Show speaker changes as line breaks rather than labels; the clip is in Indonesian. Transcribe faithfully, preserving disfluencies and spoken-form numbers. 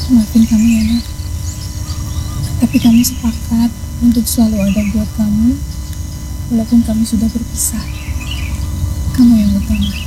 Maafin kami ya, Nak. Tapi kami sepakat untuk selalu ada buat kamu, walaupun kami sudah berpisah. Kamu yang utama.